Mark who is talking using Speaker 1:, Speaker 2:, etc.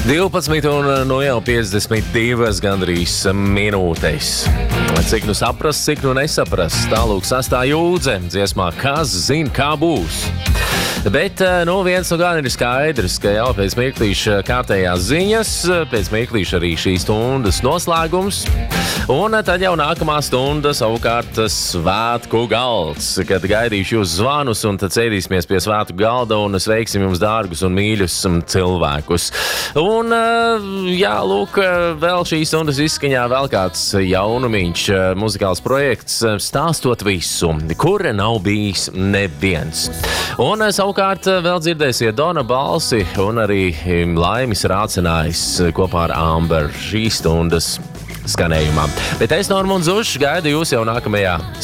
Speaker 1: 12 un no jau 52 gandrīz minūtes. Cik nu saprast, cik nu nesaprast. Tālūk 6. jūdze dziesmā Kas zin, kā būs. Bet, viens no gan ir skaidrs, ka jau pēc mirklīša kārtējās ziņas, pēc mirklīša arī šīs stundas noslēgums, un tad jau nākamā stunda savukārt svētku galds, kad gaidīšu jūs zvanus, un tad sēdīsimies pie svētku galda un sveiksim jums dārgus un mīļus cilvēkus. Un, jā, lūk, vēl šīs stundas izskaņā vēl kāds jaunumiņš, muzikāls projekts Stāstot visu, kur nav bijis neviens. Un savukārt vēl dzirdēsiet Dona balsi un arī Laimis Rācenājs kopā ar Amber šīs stundas skanējumā. Bet es, Normunds Zušs, gaidu jūs jau nākamajā